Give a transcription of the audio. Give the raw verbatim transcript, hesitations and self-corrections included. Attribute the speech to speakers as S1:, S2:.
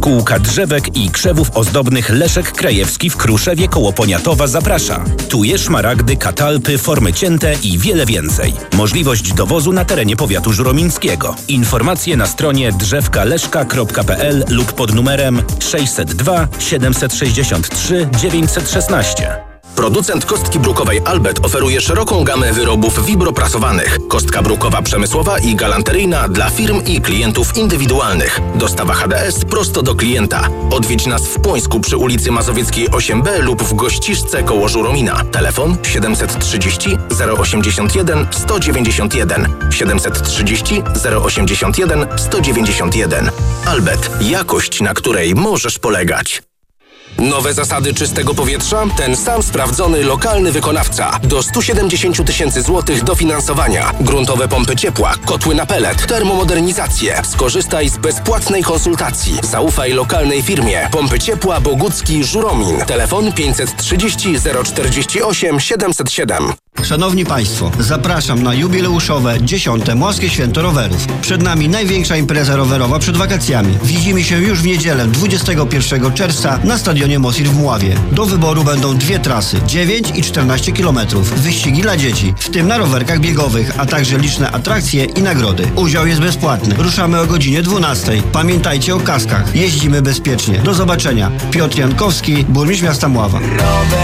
S1: Szkółka drzewek i krzewów ozdobnych Leszek Krajewski w Kruszewie koło Poniatowa zaprasza. Tuje, szmaragdy, katalpy, formy cięte i wiele więcej. Możliwość dowozu na terenie powiatu żuromińskiego. Informacje na stronie drzewka leszka kropka p l lub pod numerem sześćset dwa siedemset sześćdziesiąt trzy dziewięćset szesnaście.
S2: Producent kostki brukowej Albert oferuje szeroką gamę wyrobów wibroprasowanych. Kostka brukowa przemysłowa i galanteryjna dla firm i klientów indywidualnych. Dostawa H D S prosto do klienta. Odwiedź nas w Płońsku przy ulicy Mazowieckiej osiem b lub w Gościszce koło Żuromina. Telefon siedemset trzydzieści zero osiemdziesiąt jeden sto dziewięćdziesiąt jeden. siedemset trzydzieści zero osiemdziesiąt jeden sto dziewięćdziesiąt jeden. Albert. Jakość, na której możesz polegać. Nowe zasady czystego powietrza? Ten sam sprawdzony lokalny wykonawca. Do stu siedemdziesięciu tysięcy złotych dofinansowania. Gruntowe pompy ciepła, kotły na pelet, termomodernizację. Skorzystaj z bezpłatnej konsultacji. Zaufaj lokalnej firmie. Pompy ciepła Bogucki Żuromin. Telefon pięćset trzydzieści zero czterdzieści osiem siedemset siedem.
S3: Szanowni Państwo, zapraszam na jubileuszowe dziesiąte Młaskie Święto Rowerów. Przed nami największa impreza rowerowa przed wakacjami. Widzimy się już w niedzielę dwudziestego pierwszego czerwca na stadionie Mosir w Mławie. Do wyboru będą dwie trasy, dziewięć i czternaście kilometrów. Wyścigi dla dzieci, w tym na rowerkach biegowych, a także liczne atrakcje i nagrody. Udział jest bezpłatny. Ruszamy o godzinie dwunastej. Pamiętajcie o kaskach. Jeździmy bezpiecznie. Do zobaczenia. Piotr Jankowski, burmistrz miasta Mława.